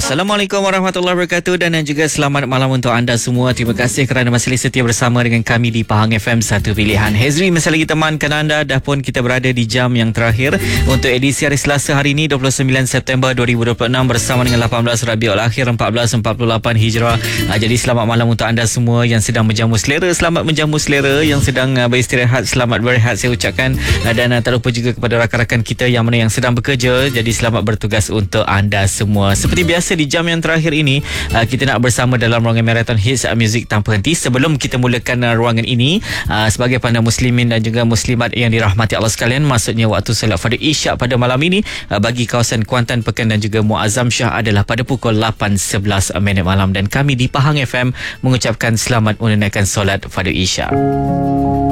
Assalamualaikum warahmatullahi wabarakatuh dan juga selamat malam untuk anda semua. Terima kasih kerana masih setia bersama dengan kami di Pahang FM, satu pilihan. Hezri masih lagi temankan anda. Dah pun kita berada di jam yang terakhir untuk edisi hari Selasa hari ini 29 September 2026 bersama dengan 18 Rabiul Akhir 1448 Hijrah. Jadi selamat malam untuk anda semua yang sedang menjamu selera. Selamat menjamu selera. Yang sedang beristirahat, selamat berehat saya ucapkan. Dan tak lupa juga kepada rakan-rakan kita yang mana yang sedang bekerja. Jadi selamat bertugas untuk anda semua. Seperti biasa di jam yang terakhir ini kita nak bersama dalam ruangan Marathon Hits Music Tanpa Henti. Sebelum kita mulakan ruangan ini, sebagai pandai muslimin dan juga muslimat yang dirahmati Allah sekalian, maksudnya waktu solat fardu Isyak pada malam ini bagi kawasan Kuantan, Pekan dan juga Muazzam Shah adalah pada pukul 8.11 malam, dan kami di Pahang FM mengucapkan selamat menunaikan solat fardu Isyak.